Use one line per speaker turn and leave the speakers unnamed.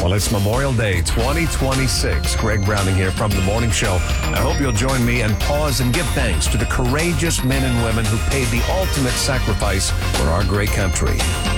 Well, it's Memorial Day 2026. Greg Browning here from The Morning Show. I hope you'll join me and pause and give thanks to the courageous men and women who paid the ultimate sacrifice for our great country.